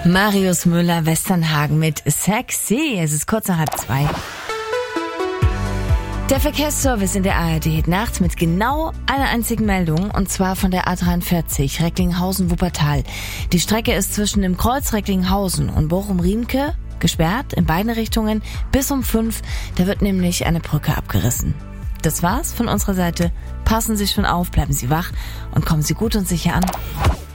Marius Müller, Westernhagen mit Sexy. Es ist kurz nach 1:30. Der Verkehrsservice in der ARD nachts mit genau einer einzigen Meldung, und zwar von der A43 Recklinghausen-Wuppertal. Die Strecke ist zwischen dem Kreuz Recklinghausen und Bochum-Riemke gesperrt in beide Richtungen bis um 5. Da wird nämlich eine Brücke abgerissen. Das war's von unserer Seite. Passen Sie schon auf, bleiben Sie wach und kommen Sie gut und sicher an.